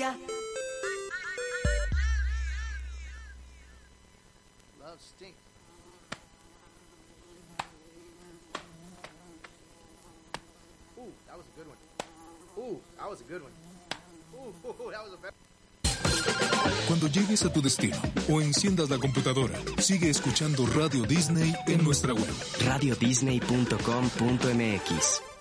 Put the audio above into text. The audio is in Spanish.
día. Love stinks. Ooh, that was a good one. Ooh, that was a good one. Ooh, that was a better. Cuando llegues a tu destino o enciendas la computadora, sigue escuchando Radio Disney en nuestra web. radiodisney.com.mx